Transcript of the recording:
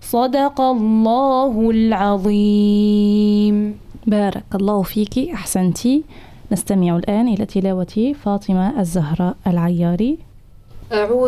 صدق الله العظيم. بارك الله فيك، أحسنتي. نستمع الآن إلى تلاوة فاطمة الزهراء العياري. أعوذ